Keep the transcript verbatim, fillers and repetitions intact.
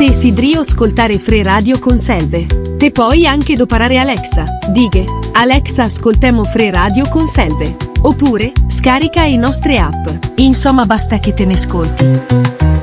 Desidrio ascoltare Fre Radio con Selve. Te puoi anche doparare Alexa. Dighe: Alexa, ascoltemo Fre Radio con Selve. Oppure scarica i nostre app. Insomma, basta che te ne ascolti.